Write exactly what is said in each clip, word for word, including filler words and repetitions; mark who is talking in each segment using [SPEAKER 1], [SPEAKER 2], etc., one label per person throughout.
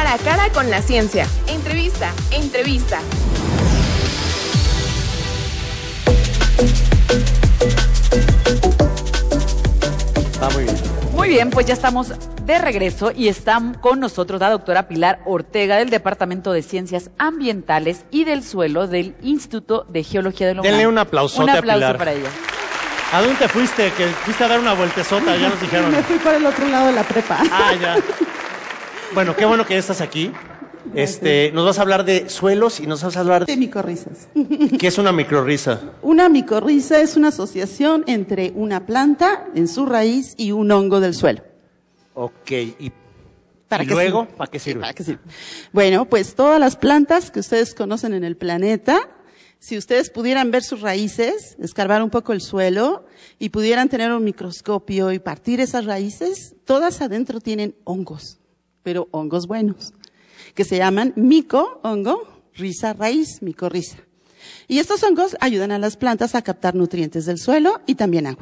[SPEAKER 1] Cara a cara con la ciencia. Entrevista, entrevista.
[SPEAKER 2] Va muy bien.
[SPEAKER 3] Muy bien, pues ya estamos de regreso y está con nosotros la doctora Pilar Ortega del Departamento de Ciencias Ambientales y del Suelo del Instituto de Geología de la UNAM.
[SPEAKER 2] Denle un aplausote
[SPEAKER 3] un
[SPEAKER 2] a
[SPEAKER 3] aplauso
[SPEAKER 2] Pilar.
[SPEAKER 3] para ella.
[SPEAKER 2] ¿A dónde te fuiste? Que fuiste a dar una vueltezota, ya nos dijeron.
[SPEAKER 4] Me fui por el otro lado de la prepa.
[SPEAKER 2] Ah, ya. Bueno, qué bueno que ya estás aquí. Este, nos vas a hablar de suelos y nos vas a hablar
[SPEAKER 4] De micorrizas.
[SPEAKER 2] ¿qué es una microrriza?
[SPEAKER 4] Una micorriza es una asociación entre una planta en su raíz y un hongo del suelo.
[SPEAKER 2] Ok, y,
[SPEAKER 4] ¿Para
[SPEAKER 2] y
[SPEAKER 4] qué
[SPEAKER 2] luego,
[SPEAKER 4] sirve?
[SPEAKER 2] ¿para qué sirve?
[SPEAKER 4] ¿Para qué sirve? Bueno, pues todas las plantas que ustedes conocen en el planeta, si ustedes pudieran ver sus raíces, escarbar un poco el suelo y pudieran tener un microscopio y partir esas raíces, todas adentro tienen hongos, pero hongos buenos, que se llaman mico, hongo, risa, raíz, micorriza. Y estos hongos ayudan a las plantas a captar nutrientes del suelo y también agua.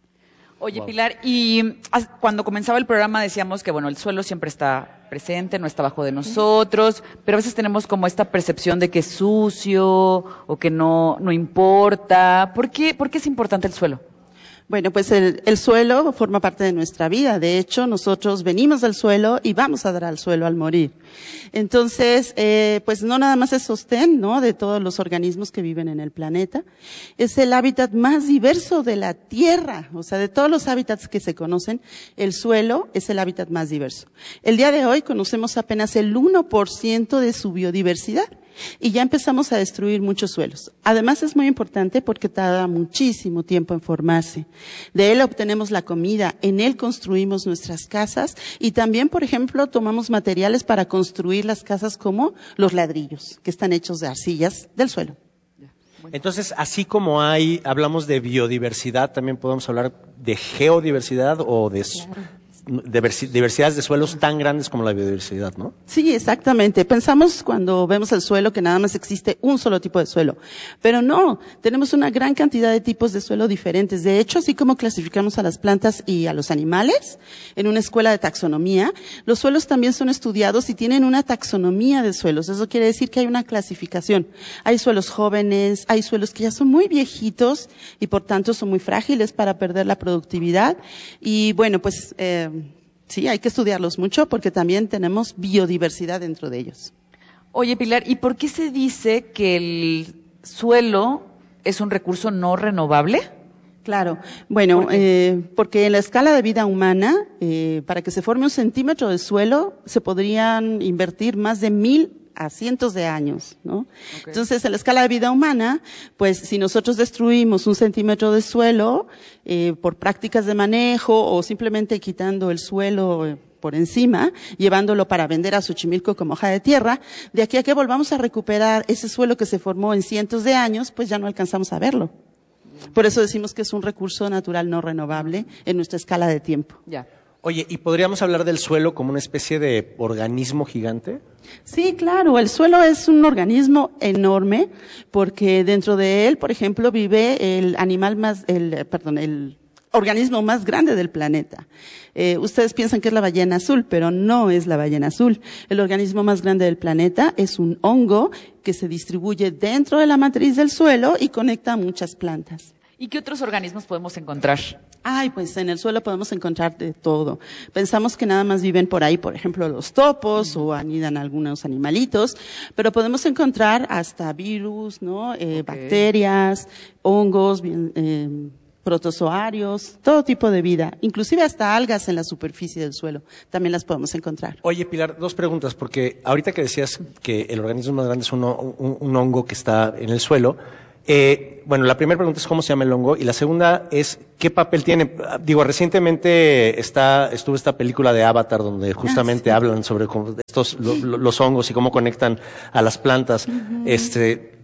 [SPEAKER 3] Oye,
[SPEAKER 2] Wow.
[SPEAKER 3] Pilar, y as- cuando comenzaba el programa decíamos que, bueno, el suelo siempre está presente, no está abajo de nosotros, pero a veces tenemos como esta percepción de que es sucio o que no, no importa. ¿Por qué, por qué es importante el suelo?
[SPEAKER 4] Bueno, pues el, el suelo forma parte de nuestra vida. De hecho, nosotros venimos del suelo y vamos a dar al suelo al morir. Entonces, eh, pues no nada más es sostén, ¿no?, de todos los organismos que viven en el planeta. Es el hábitat más diverso de la Tierra. O sea, de todos los hábitats que se conocen, el suelo es el hábitat más diverso. El día de hoy conocemos apenas el uno por ciento de su biodiversidad. Y ya empezamos a destruir muchos suelos. Además es muy importante porque tarda muchísimo tiempo en formarse. De él obtenemos la comida, en él construimos nuestras casas y también, por ejemplo, tomamos materiales para construir las casas como los ladrillos, que están hechos de arcillas del suelo.
[SPEAKER 2] Entonces, así como hay, hablamos de biodiversidad, también podemos hablar de geodiversidad o de s- diversi- diversidades de suelos tan grandes como la biodiversidad, ¿no?
[SPEAKER 4] Sí, exactamente. Pensamos cuando vemos el suelo que nada más existe un solo tipo de suelo. Pero no, tenemos una gran cantidad de tipos de suelo diferentes. De hecho, así como clasificamos a las plantas y a los animales en una escuela de taxonomía, los suelos también son estudiados y tienen una taxonomía de suelos. Eso quiere decir que hay una clasificación. Hay suelos jóvenes, hay suelos que ya son muy viejitos y por tanto son muy frágiles para perder la productividad. Y bueno, pues, eh, sí, hay que estudiarlos mucho porque también tenemos biodiversidad dentro de ellos.
[SPEAKER 3] Oye, Pilar, ¿y por qué se dice que el suelo es un recurso no renovable?
[SPEAKER 4] Claro, bueno,
[SPEAKER 3] ¿Por qué?
[SPEAKER 4] eh, porque en la escala de vida humana, eh, para que se forme un centímetro de suelo, se podrían invertir más de mil a cientos de años, ¿no?
[SPEAKER 3] Ok.
[SPEAKER 4] Entonces, en la escala de vida humana, pues si nosotros destruimos un centímetro de suelo eh, por prácticas de manejo o simplemente quitando el suelo eh, por encima, llevándolo para vender a Xochimilco como hoja de tierra, de aquí a que volvamos a recuperar ese suelo que se formó en cientos de años, pues ya no alcanzamos a verlo. Por eso decimos que es un recurso natural no renovable en nuestra escala de tiempo.
[SPEAKER 3] Ya.
[SPEAKER 2] Oye, ¿y podríamos hablar del suelo como una especie de organismo gigante?
[SPEAKER 4] Sí, claro, el suelo es un organismo enorme porque dentro de él, por ejemplo, vive el animal más, el, perdón, el organismo más grande del planeta. Eh, ustedes piensan que es la ballena azul, pero no es la ballena azul. El organismo más grande del planeta es un hongo que se distribuye dentro de la matriz del suelo y conecta a muchas plantas.
[SPEAKER 3] ¿Y qué otros organismos podemos encontrar?
[SPEAKER 4] Ay, pues en el suelo podemos encontrar de todo. Pensamos que nada más viven por ahí, por ejemplo, los topos o anidan algunos animalitos, pero podemos encontrar hasta virus, ¿no? Eh,
[SPEAKER 3] Ok.
[SPEAKER 4] Bacterias, hongos, bien, eh, protozoarios, todo tipo de vida, inclusive hasta algas en la superficie del suelo, también las podemos encontrar.
[SPEAKER 2] Oye, Pilar, dos preguntas, porque ahorita que decías que el organismo más grande es un, ho- un- un hongo que está en el suelo, eh, bueno, la primera pregunta es cómo se llama el hongo y la segunda es qué papel tiene. Digo, recientemente está estuvo esta película de Avatar donde justamente
[SPEAKER 4] Ah, sí.
[SPEAKER 2] hablan sobre cómo estos lo- lo- los hongos y cómo conectan a las plantas. Este,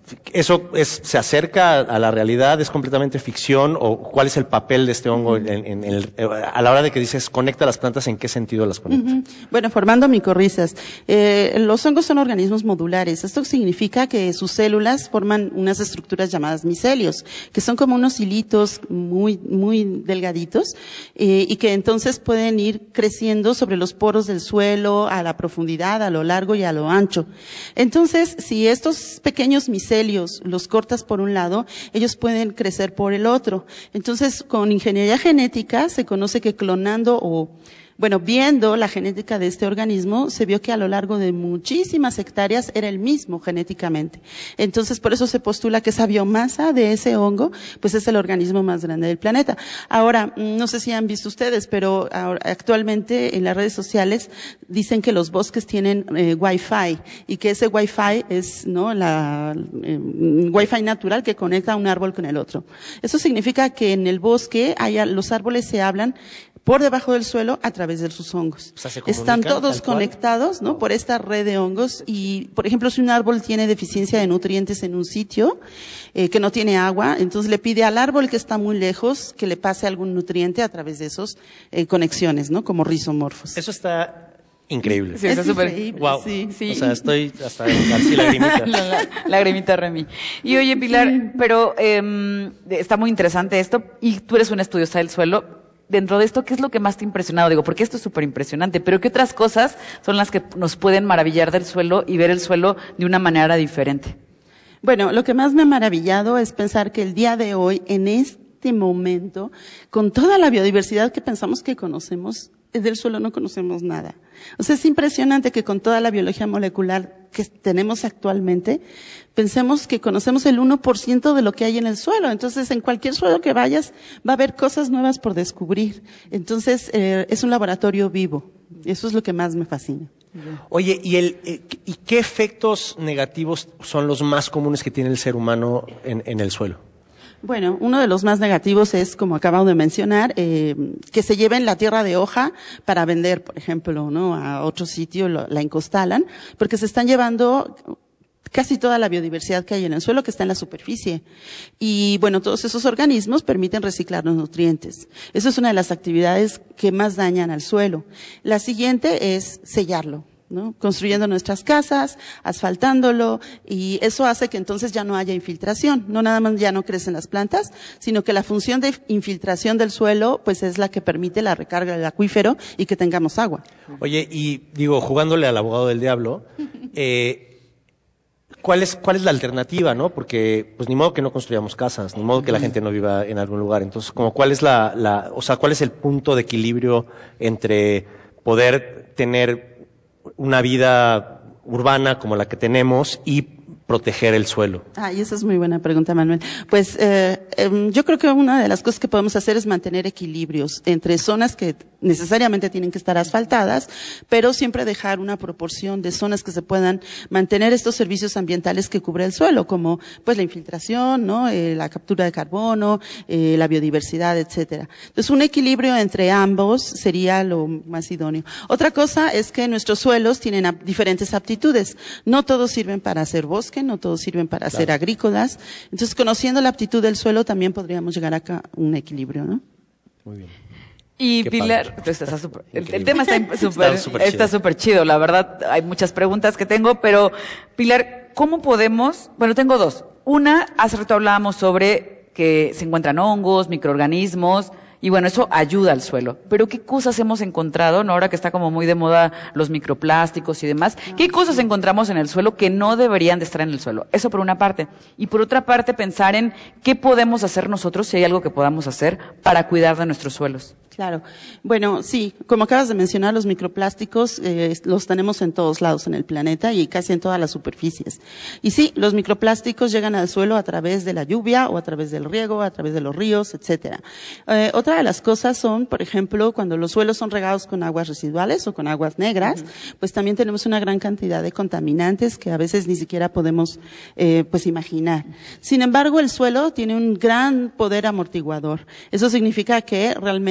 [SPEAKER 2] ¿eso es, se acerca a la realidad? ¿Es completamente ficción? ¿O cuál es el papel de este hongo en, en el, a la hora de que dices conecta las plantas? ¿En qué sentido las conecta?
[SPEAKER 4] Uh-huh. Bueno, formando micorrizas. Eh, los hongos son organismos modulares. Esto significa que sus células forman unas estructuras llamadas micelios, que son como unos hilitos muy, muy delgaditos, eh, y que entonces pueden ir creciendo sobre los poros del suelo, a la profundidad, a lo largo y a lo ancho. Entonces, si estos pequeños micelios los cortas por un lado, ellos pueden crecer por el otro. Entonces, con ingeniería genética se conoce que clonando o Bueno, viendo la genética de este organismo, se vio que a lo largo de muchísimas hectáreas era el mismo genéticamente. Entonces, por eso se postula que esa biomasa de ese hongo, pues es el organismo más grande del planeta. Ahora, no sé si han visto ustedes, pero ahora, actualmente en las redes sociales dicen que los bosques tienen eh, Wi-Fi y que ese Wi-Fi es, ¿no?, la eh, Wi-Fi natural que conecta un árbol con el otro. Eso significa que en el bosque haya, los árboles se hablan por debajo del suelo a través de sus hongos.
[SPEAKER 2] O sea, ¿se
[SPEAKER 4] Están
[SPEAKER 2] comunican
[SPEAKER 4] todos
[SPEAKER 2] tal cual?
[SPEAKER 4] conectados, ¿no?, por esta red de hongos. Y, por ejemplo, si un árbol tiene deficiencia de nutrientes en un sitio, eh, que no tiene agua, entonces le pide al árbol que está muy lejos que le pase algún nutriente a través de esas eh, conexiones, ¿no?, como rizomorfos.
[SPEAKER 2] Eso está increíble.
[SPEAKER 3] Sí, está
[SPEAKER 4] es
[SPEAKER 3] súper-
[SPEAKER 4] increíble,
[SPEAKER 2] Wow.
[SPEAKER 4] sí.
[SPEAKER 3] Sí.
[SPEAKER 2] O sea, estoy hasta así lagrimita.
[SPEAKER 3] La, la- lagrimita Remy. Y oye, Pilar, pero eh, está muy interesante esto, y tú eres una estudiosa del suelo. Dentro de esto, ¿qué es lo que más te ha impresionado? Digo, porque esto es súper impresionante, pero ¿qué otras cosas son las que nos pueden maravillar del suelo y ver el suelo de una manera diferente?
[SPEAKER 4] Bueno, lo que más me ha maravillado es pensar que el día de hoy, en este momento, con toda la biodiversidad que pensamos que conocemos, del suelo no conocemos nada. O sea, es impresionante que con toda la biología molecular que tenemos actualmente, pensemos que conocemos el uno por ciento de lo que hay en el suelo. Entonces, en cualquier suelo que vayas, va a haber cosas nuevas por descubrir. Entonces, eh, es un laboratorio vivo. Eso es lo que más me fascina.
[SPEAKER 2] Oye, ¿y, el, eh, ¿y qué efectos negativos son los más comunes que tiene el ser humano en, en el suelo?
[SPEAKER 4] Bueno, uno de los más negativos es, como acabamos de mencionar, eh, que se lleven la tierra de hoja para vender, por ejemplo, ¿no?, a otro sitio, lo, la encostalan, porque se están llevando casi toda la biodiversidad que hay en el suelo, que está en la superficie. Y bueno, todos esos organismos permiten reciclar los nutrientes. Eso es una de las actividades que más dañan al suelo. La siguiente es sellarlo, ¿no?, construyendo nuestras casas, asfaltándolo, y eso hace que entonces ya no haya infiltración. No nada más ya no crecen las plantas, sino que la función de infiltración del suelo, pues es la que permite la recarga del acuífero y que tengamos agua.
[SPEAKER 2] Oye, y digo, jugándole al abogado del diablo, eh, ¿cuál es, cuál es la alternativa, no? Porque, pues, ni modo que no construyamos casas, ni modo que la gente no viva en algún lugar. Entonces, como, ¿cuál es la, la, o sea, cuál es el punto de equilibrio entre poder tener una vida urbana como la que tenemos y proteger el suelo?
[SPEAKER 4] Ah, y esa es muy buena pregunta, Manuel. Pues eh, eh, yo creo que una de las cosas que podemos hacer es mantener equilibrios entre zonas que necesariamente tienen que estar asfaltadas, pero siempre dejar una proporción de zonas que se puedan mantener estos servicios ambientales que cubre el suelo, como pues la infiltración, ¿no?, eh, la captura de carbono, eh, la biodiversidad, etcétera. Entonces, un equilibrio entre ambos sería lo más idóneo. Otra cosa es que nuestros suelos tienen ap- diferentes aptitudes. No todos sirven para hacer bosque, no todos sirven para ser agrícolas. Entonces, conociendo la aptitud del suelo, también podríamos llegar acá a un equilibrio, ¿no?
[SPEAKER 2] Muy bien.
[SPEAKER 3] Y
[SPEAKER 2] Qué
[SPEAKER 3] Pilar,
[SPEAKER 2] padre.
[SPEAKER 3] pues, está súper- el, el
[SPEAKER 2] Increíble.
[SPEAKER 3] tema está súper
[SPEAKER 2] Está súper
[SPEAKER 3] está
[SPEAKER 2] chido.
[SPEAKER 3] súper chido, la verdad. Hay muchas preguntas que tengo, pero Pilar, ¿cómo podemos? Bueno, tengo dos. Una, hace rato hablábamos sobre que se encuentran hongos, microorganismos, y bueno, eso ayuda al suelo. Pero ¿qué cosas hemos encontrado, no? Ahora que está como muy de moda los microplásticos y demás, ¿qué cosas encontramos en el suelo que no deberían de estar en el suelo? Eso por una parte. Y por otra parte, pensar en qué podemos hacer nosotros, si hay algo que podamos hacer para cuidar de nuestros suelos.
[SPEAKER 4] Claro. Bueno, sí, como acabas de mencionar, los microplásticos eh, los tenemos en todos lados en el planeta y casi en todas las superficies. Y sí, los microplásticos llegan al suelo a través de la lluvia o a través del riego, a través de los ríos, etcétera. Eh, otra de las cosas son, por ejemplo, cuando los suelos son regados con aguas residuales o con aguas negras, uh-huh, pues también tenemos una gran cantidad de contaminantes que a veces ni siquiera podemos eh, pues imaginar. Sin embargo, el suelo tiene un gran poder amortiguador. Eso significa que realmente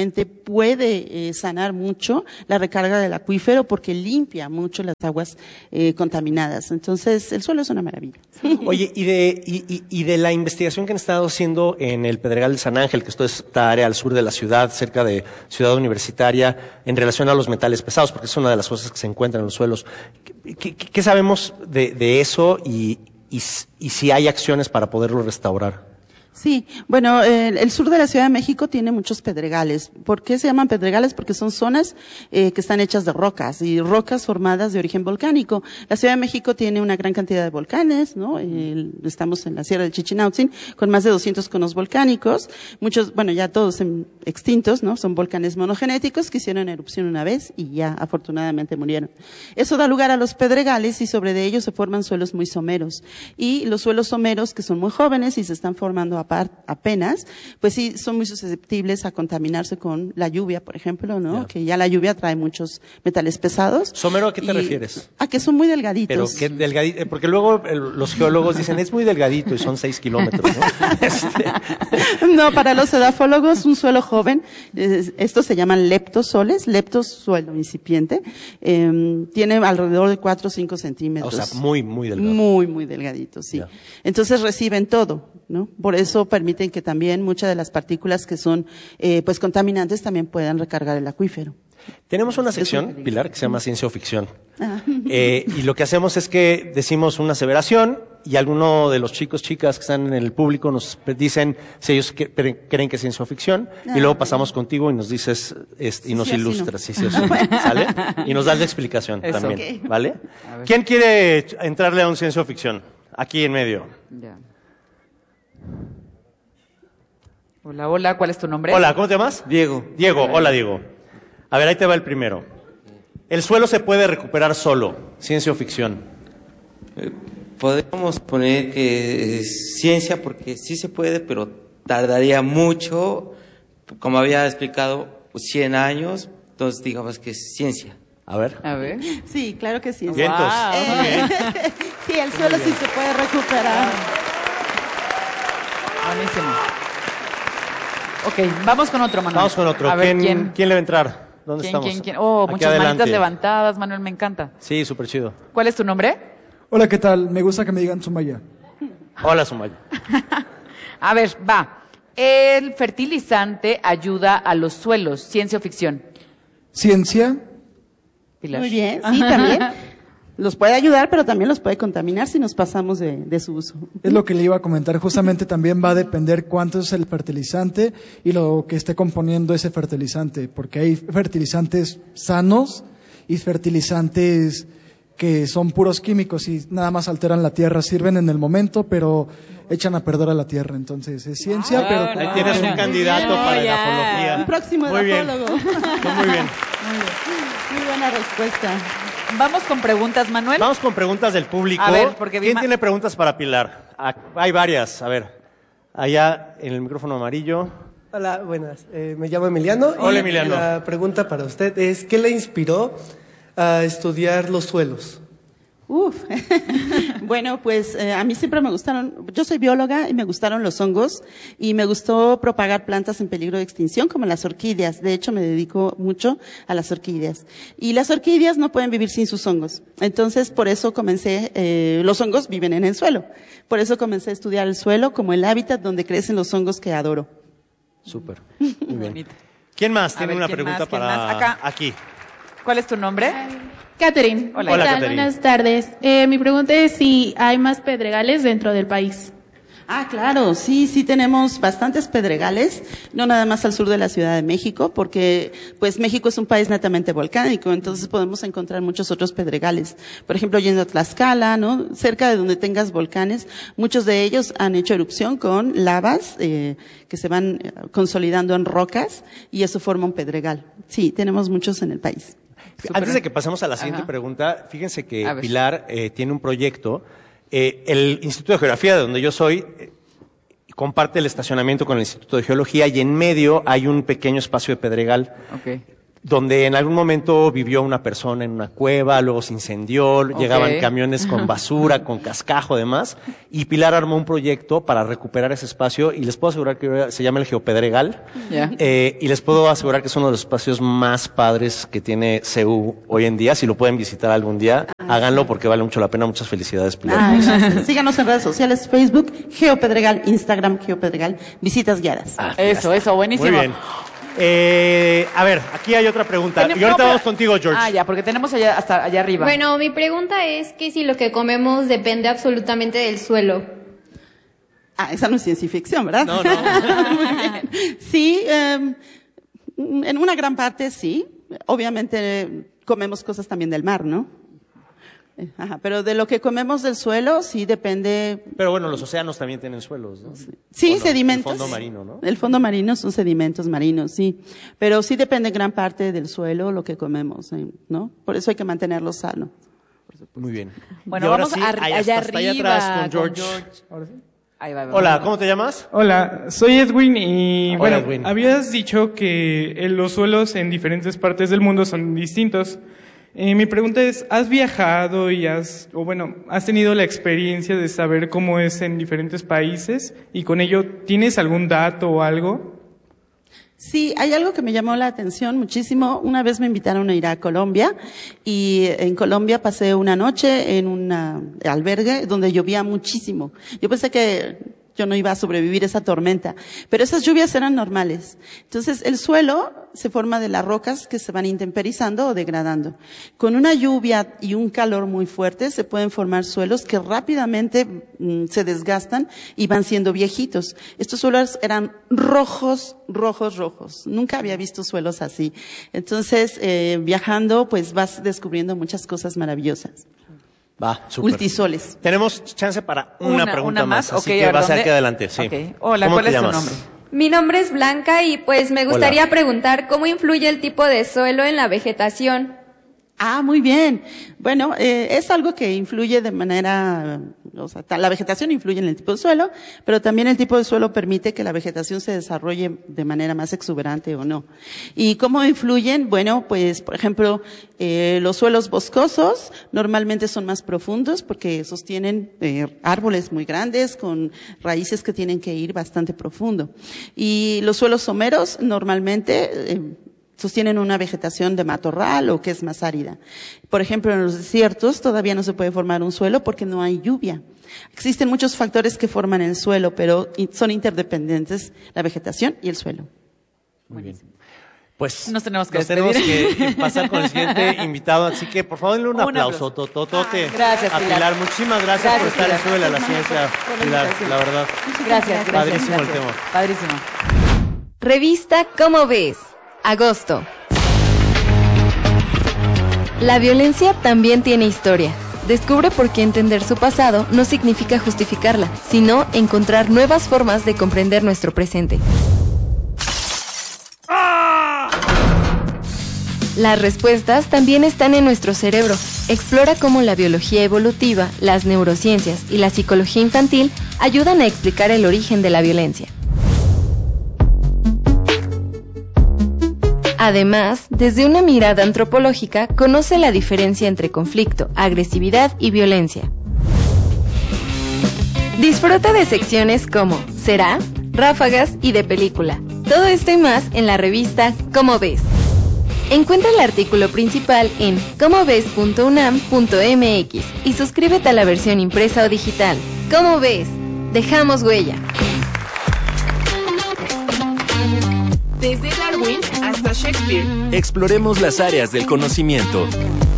[SPEAKER 4] puede eh, sanar mucho la recarga del acuífero porque limpia mucho las aguas eh, contaminadas. Entonces, el suelo es una maravilla.
[SPEAKER 2] Oye, y de, y, y, y de la investigación que han estado haciendo en el Pedregal de San Ángel, que esto es esta área al sur de la ciudad, cerca de Ciudad Universitaria, en relación a los metales pesados, porque es una de las cosas que se encuentran en los suelos. ¿Qué, qué, qué sabemos de, de eso y, y, y si hay acciones para poderlo restaurar?
[SPEAKER 4] Sí, bueno, el, el sur de la Ciudad de México tiene muchos pedregales. ¿Por qué se llaman pedregales? Porque son zonas eh, que están hechas de rocas y rocas formadas de origen volcánico. La Ciudad de México tiene una gran cantidad de volcanes, ¿no? El, estamos en la Sierra del Chichinautzin con más de doscientos conos volcánicos. Muchos, bueno, ya todos en, extintos, ¿no? Son volcanes monogenéticos que hicieron erupción una vez y ya afortunadamente murieron. Eso da lugar a los pedregales y sobre de ellos se forman suelos muy someros. Y los suelos someros que son muy jóvenes y se están formando apenas, pues sí, son muy susceptibles a contaminarse con la lluvia, por ejemplo, ¿no? Yeah. Que ya la lluvia trae muchos metales pesados.
[SPEAKER 2] ¿Somero a qué te refieres?
[SPEAKER 4] A que son muy delgaditos.
[SPEAKER 2] Pero qué delgadito, porque luego el, los geólogos dicen, es muy delgadito y son seis kilómetros, ¿no? este...
[SPEAKER 4] No, para los edafólogos, un suelo joven, eh, estos se llaman leptosoles, leptos, suelo incipiente, eh, tiene alrededor de cuatro o cinco centímetros.
[SPEAKER 2] O sea, muy, muy delgado.
[SPEAKER 4] Muy, muy delgadito, sí. Yeah. Entonces reciben todo, ¿no? Por eso permiten que también muchas de las partículas que son eh, pues contaminantes también puedan recargar el acuífero.
[SPEAKER 2] Tenemos una sección, Pilar, que se llama Ciencia o Ficción. Eh, y lo que hacemos es que decimos una aseveración y alguno de los chicos, chicas que están en el público nos dicen si ellos que, creen que es ciencia o ficción. Ah, y luego pasamos contigo y nos dices este, y nos sí, ilustras. Sí, sí, sí, ¿sale? Y nos das la explicación Eso. también. Okay. ¿Vale? ¿Quién quiere entrarle a un ciencia o ficción? Aquí en medio.
[SPEAKER 3] Ya. Hola, hola, ¿cuál es tu nombre?
[SPEAKER 2] Hola, ¿cómo te llamas?
[SPEAKER 5] Diego.
[SPEAKER 2] Diego, hola Diego. A ver, ahí te va el primero. ¿El suelo se puede recuperar solo? ¿Ciencia o ficción?
[SPEAKER 5] Eh, podemos poner que es ciencia porque sí se puede, pero tardaría mucho, como había explicado, cien años, entonces digamos que es ciencia.
[SPEAKER 2] A ver.
[SPEAKER 3] A ver.
[SPEAKER 4] Sí, claro que sí.
[SPEAKER 2] Vientos.
[SPEAKER 3] Wow.
[SPEAKER 4] Eh, sí, el suelo sí se puede recuperar.
[SPEAKER 3] Buenísimo. Ok, vamos con otro, Manuel.
[SPEAKER 2] Vamos con otro.
[SPEAKER 3] A ver,
[SPEAKER 2] ¿Quién,
[SPEAKER 3] ¿quién?
[SPEAKER 2] ¿Quién le va a entrar? ¿Dónde
[SPEAKER 3] ¿Quién,
[SPEAKER 2] estamos?
[SPEAKER 3] ¿Quién, quién? Oh,
[SPEAKER 2] Aquí
[SPEAKER 3] muchas
[SPEAKER 2] adelante.
[SPEAKER 3] manitas levantadas, Manuel, me encanta.
[SPEAKER 2] Sí, súper chido.
[SPEAKER 3] ¿Cuál es tu nombre?
[SPEAKER 6] Hola, ¿qué tal? Me gusta que me digan Sumaya.
[SPEAKER 2] Hola, Sumaya.
[SPEAKER 3] A ver, va. El fertilizante ayuda a los suelos, ciencia o ficción.
[SPEAKER 6] Ciencia.
[SPEAKER 3] Pilar.
[SPEAKER 4] Muy bien, sí, también. Los puede ayudar, pero también los puede contaminar si nos pasamos de, de su uso.
[SPEAKER 6] Es lo que le iba a comentar. Justamente también va a depender cuánto es el fertilizante y lo que esté componiendo ese fertilizante, porque hay fertilizantes sanos y fertilizantes que son puros químicos y nada más alteran la tierra, sirven en el momento, pero echan a perder a la tierra. Entonces es ciencia,
[SPEAKER 3] ah,
[SPEAKER 6] pero...
[SPEAKER 2] Ahí tienes un candidato
[SPEAKER 3] bien,
[SPEAKER 2] para
[SPEAKER 3] ya.
[SPEAKER 2] edafología.
[SPEAKER 4] Un próximo
[SPEAKER 2] Muy bien.
[SPEAKER 4] edafólogo.
[SPEAKER 2] Muy bien.
[SPEAKER 4] Muy bien. Muy buena respuesta.
[SPEAKER 3] Vamos con preguntas, Manuel.
[SPEAKER 2] Vamos con preguntas del público.
[SPEAKER 3] A ver, porque vi
[SPEAKER 2] ¿Quién
[SPEAKER 3] ma-
[SPEAKER 2] tiene preguntas para Pilar? Ah, hay varias. A ver, allá en el micrófono amarillo.
[SPEAKER 7] Hola, buenas. Eh, me llamo Emiliano.
[SPEAKER 2] Hola,
[SPEAKER 7] y
[SPEAKER 2] Emiliano.
[SPEAKER 7] La pregunta para usted es, ¿qué le inspiró a estudiar los suelos?
[SPEAKER 4] Uf. Bueno, pues eh, a mí siempre me gustaron, yo soy bióloga y me gustaron los hongos y me gustó propagar plantas en peligro de extinción como las orquídeas. De hecho, me dedico mucho a las orquídeas. Y las orquídeas no pueden vivir sin sus hongos. Entonces, por eso comencé, eh, los hongos viven en el suelo. Por eso comencé a estudiar el suelo como el hábitat donde crecen los hongos que adoro.
[SPEAKER 2] Súper. Muy bien. ¿Quién más
[SPEAKER 3] A
[SPEAKER 2] tiene
[SPEAKER 3] ver,
[SPEAKER 2] una
[SPEAKER 3] ¿quién
[SPEAKER 2] pregunta
[SPEAKER 3] más? ¿Quién
[SPEAKER 2] para
[SPEAKER 3] más? Acá.
[SPEAKER 2] aquí?
[SPEAKER 3] ¿Cuál es tu nombre?
[SPEAKER 8] Catherine.
[SPEAKER 3] Hola.
[SPEAKER 8] ¿Qué
[SPEAKER 2] Hola,
[SPEAKER 8] tal?
[SPEAKER 2] Catherine.
[SPEAKER 8] Buenas tardes. Eh, mi pregunta es si hay más pedregales dentro del país.
[SPEAKER 4] Ah, claro, sí, sí tenemos bastantes pedregales, no nada más al sur de la Ciudad de México, porque pues México es un país netamente volcánico, entonces podemos encontrar muchos otros pedregales. Por ejemplo, yendo a Tlaxcala, ¿no? Cerca de donde tengas volcanes, muchos de ellos han hecho erupción con lavas eh, que se van eh, consolidando en rocas y eso forma un pedregal. Sí, tenemos muchos en el país.
[SPEAKER 3] Súper.
[SPEAKER 2] Antes de que pasemos a la siguiente
[SPEAKER 3] Ajá.
[SPEAKER 2] pregunta, fíjense que
[SPEAKER 3] A ver.
[SPEAKER 2] Pilar eh, tiene un proyecto. Eh, el Instituto de Geografía, de donde yo soy, eh, comparte el estacionamiento con el Instituto de Geología y en medio hay un pequeño espacio de pedregal.
[SPEAKER 3] Ok.
[SPEAKER 2] donde en algún momento vivió una persona en una cueva, luego se incendió, okay. llegaban camiones con basura, con cascajo, demás, y Pilar armó un proyecto para recuperar ese espacio, y les puedo asegurar que se llama el Geopedregal, yeah. eh, y les puedo asegurar que es uno de los espacios más padres que tiene C U hoy en día. Si lo pueden visitar algún día, ah, háganlo, porque vale mucho la pena. Muchas felicidades, Pilar.
[SPEAKER 4] Ah, síganos en redes sociales, Facebook, Geopedregal, Instagram, Geopedregal, visitas guiadas.
[SPEAKER 3] Ah, eso, eso, buenísimo.
[SPEAKER 2] Muy bien. Eh, a ver, aquí hay otra pregunta. Y ahorita no, pero... vamos contigo, George.
[SPEAKER 3] Ah, ya, porque tenemos allá, hasta allá arriba.
[SPEAKER 9] Bueno, mi pregunta es que si lo que comemos depende absolutamente del suelo.
[SPEAKER 4] Ah, esa no es ciencia ficción, ¿verdad?
[SPEAKER 2] No, no.
[SPEAKER 4] Muy bien. Sí, eh, en una gran parte sí. Obviamente comemos cosas también del mar, ¿no? Ajá, pero de lo que comemos del suelo sí depende.
[SPEAKER 2] Pero bueno, los océanos también tienen suelos, ¿no?
[SPEAKER 4] Sí,
[SPEAKER 2] no?
[SPEAKER 4] sedimentos.
[SPEAKER 2] El fondo marino, ¿no?
[SPEAKER 4] El fondo marino son sedimentos marinos, sí. Pero sí depende gran parte del suelo lo que comemos, ¿no? Por eso hay que mantenerlo sano.
[SPEAKER 2] Muy bien.
[SPEAKER 3] Bueno, vamos
[SPEAKER 2] sí,
[SPEAKER 3] a,
[SPEAKER 2] allá,
[SPEAKER 3] allá
[SPEAKER 2] hasta
[SPEAKER 3] arriba
[SPEAKER 2] allá atrás con George.
[SPEAKER 3] Con George. Ahora sí. Ahí va, va,
[SPEAKER 2] Hola,
[SPEAKER 3] va.
[SPEAKER 2] ¿cómo te llamas?
[SPEAKER 10] Hola, soy Edwin y
[SPEAKER 2] Hola,
[SPEAKER 10] bueno,
[SPEAKER 2] Edwin.
[SPEAKER 10] habías dicho que eh, los suelos en diferentes partes del mundo son distintos. Eh, mi pregunta es, ¿has viajado y has, o bueno, has tenido la experiencia de saber cómo es en diferentes países? Y con ello, ¿tienes algún dato o algo?
[SPEAKER 4] Sí, hay algo que me llamó la atención muchísimo. Una vez me invitaron a ir a Colombia y en Colombia pasé una noche en un albergue donde llovía muchísimo. Yo pensé que yo no iba a sobrevivir esa tormenta, pero esas lluvias eran normales. Entonces el suelo se forma de las rocas que se van intemperizando o degradando. Con una lluvia y un calor muy fuerte se pueden formar suelos que rápidamente mm, se desgastan y van siendo viejitos. Estos suelos eran rojos, rojos, rojos. Nunca había visto suelos así. Entonces, eh, viajando, pues vas descubriendo muchas cosas maravillosas.
[SPEAKER 2] Va, súper.
[SPEAKER 4] Multisoles.
[SPEAKER 2] Tenemos chance para una,
[SPEAKER 3] una
[SPEAKER 2] pregunta
[SPEAKER 3] una más,
[SPEAKER 2] más, así
[SPEAKER 3] okay,
[SPEAKER 2] que
[SPEAKER 3] a ver,
[SPEAKER 2] va a ser
[SPEAKER 3] ¿dónde?
[SPEAKER 2] aquí adelante. Sí.
[SPEAKER 3] Okay. Hola,
[SPEAKER 2] ¿Cómo
[SPEAKER 3] ¿cuál
[SPEAKER 2] te
[SPEAKER 3] es
[SPEAKER 2] llamas?
[SPEAKER 3] tu nombre?
[SPEAKER 9] Mi nombre es Blanca y pues me gustaría
[SPEAKER 2] Hola.
[SPEAKER 9] preguntar cómo influye el tipo de suelo en la vegetación.
[SPEAKER 4] Ah, muy bien. Bueno, eh, es algo que influye de manera, o sea, la vegetación influye en el tipo de suelo, pero también el tipo de suelo permite que la vegetación se desarrolle de manera más exuberante o no. ¿Y cómo influyen? Bueno, pues, por ejemplo, eh, los suelos boscosos normalmente son más profundos porque sostienen eh, árboles muy grandes con raíces que tienen que ir bastante profundo. Y los suelos someros normalmente eh, sostienen una vegetación de matorral o que es más árida. Por ejemplo, en los desiertos todavía no se puede formar un suelo porque no hay lluvia. Existen muchos factores que forman el suelo, pero son interdependientes la vegetación y el suelo.
[SPEAKER 2] Muy bien. Pues
[SPEAKER 3] nos tenemos que
[SPEAKER 2] nos
[SPEAKER 3] despedir.
[SPEAKER 2] tenemos que pasar con el siguiente invitado, así que por favor denle un, un aplauso,
[SPEAKER 3] aplauso.
[SPEAKER 2] tototote
[SPEAKER 3] Ah, gracias,
[SPEAKER 2] a Pilar.
[SPEAKER 3] Pilar.
[SPEAKER 2] Muchísimas gracias,
[SPEAKER 3] Gracias,
[SPEAKER 2] por estar
[SPEAKER 3] Pilar.
[SPEAKER 2] en Sube a la Ciencia, Pilar, la verdad.
[SPEAKER 3] Gracias, gracias.
[SPEAKER 2] Padrísimo
[SPEAKER 3] gracias.
[SPEAKER 2] el tema.
[SPEAKER 3] Padrísimo.
[SPEAKER 11] Revista ¿Cómo ves? Agosto. La violencia también tiene historia. Descubre por qué entender su pasado no significa justificarla, sino encontrar nuevas formas de comprender nuestro presente. Las respuestas también están en nuestro cerebro. Explora cómo la biología evolutiva, las neurociencias y la psicología infantil ayudan a explicar el origen de la violencia. Además, desde una mirada antropológica, conoce la diferencia entre conflicto, agresividad y violencia. Disfruta de secciones como Será, Ráfagas y de película. Todo esto y más en la revista ¿Cómo ves? Encuentra el artículo principal en cómo ves punto unam punto m x y suscríbete a la versión impresa o digital. ¿Cómo ves? Dejamos huella.
[SPEAKER 1] Desde Darwin hasta Shakespeare.
[SPEAKER 12] Exploremos las áreas del conocimiento.